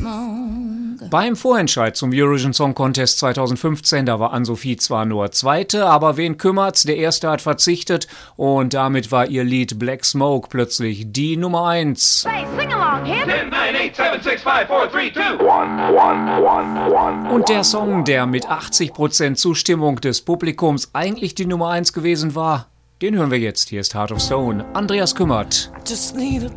Beim Vorentscheid zum Eurovision Song Contest 2015, da war Ann-Sophie zwar nur Zweite, aber wen kümmert's? Der Erste hat verzichtet und damit war ihr Lied Black Smoke plötzlich die Nummer 1. Hey, sing along, kid. 10, 9, 8, 7, 6, 5, 4, 3, 2. Und der Song, der mit 80% Zustimmung des Publikums eigentlich die Nummer 1 gewesen war, den hören wir jetzt. Hier ist Heart of Stone, Andreas Kümmert. Just need a